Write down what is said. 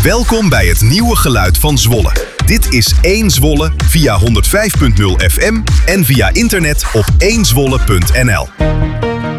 Welkom bij het nieuwe geluid van Zwolle. Dit is 1 Zwolle via 105.0 FM en via internet op 1zwolle.nl.